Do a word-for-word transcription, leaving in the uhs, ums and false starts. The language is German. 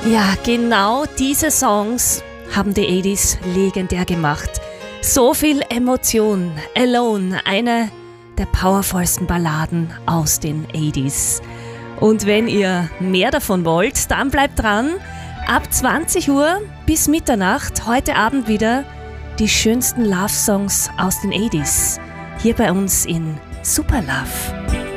Ja, genau diese Songs haben die achtziger legendär gemacht. So viel Emotion. Alone, eine der powervollsten Balladen aus den achtziger. Und wenn ihr mehr davon wollt, dann bleibt dran. Ab zwanzig Uhr bis Mitternacht, heute Abend wieder, die schönsten Love-Songs aus den achtziger. Hier bei uns in Super Love.